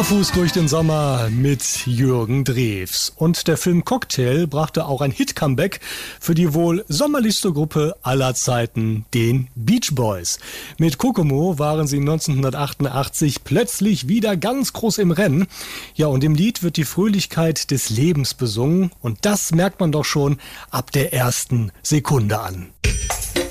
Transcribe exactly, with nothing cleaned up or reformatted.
Barfuß durch den Sommer mit Jürgen Drews. Und der Film Cocktail brachte auch ein Hit-Comeback für die wohl sommerlichste Gruppe aller Zeiten, den Beach Boys. Mit Kokomo waren sie neunzehnhundertachtundachtzig plötzlich wieder ganz groß im Rennen. Ja, und im Lied wird die Fröhlichkeit des Lebens besungen. Und das merkt man doch schon ab der ersten Sekunde an.